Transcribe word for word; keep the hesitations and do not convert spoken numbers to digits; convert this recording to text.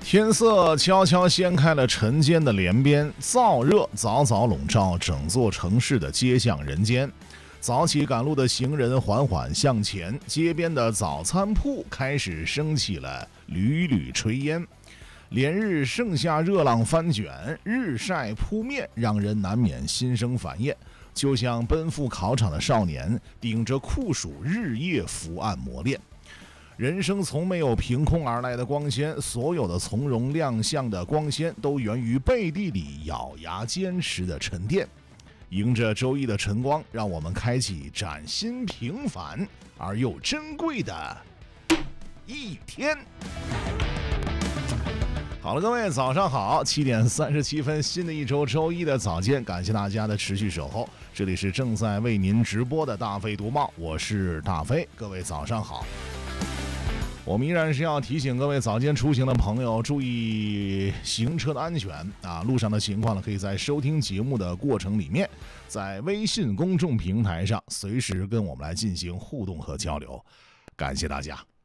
天色悄悄掀开了晨间的帘边，燥热早早笼罩整座城市的街巷人间。早起赶路的行人缓缓向前，街边的早餐铺开始升起了缕缕炊烟。连日盛夏热浪翻卷，日晒扑面，让人难免心生烦厌。就像奔赴考场的少年，顶着酷暑日夜伏案磨练。人生从没有凭空而来的光鲜，所有的从容亮相的光鲜都源于背地里咬牙坚持的沉淀。迎着周一的晨光，让我们开启崭新平凡而又珍贵的一天。好了，各位早上好，七点三十七分，新的一周周一的早间，感谢大家的持续守候。这里是正在为您直播的大飞读报，我是大飞，各位早上好。我们依然是要提醒各位早间出行的朋友注意行车的安全啊！路上的情况呢，可以在收听节目的过程里面，在微信公众平台上随时跟我们来进行互动和交流，感谢大家。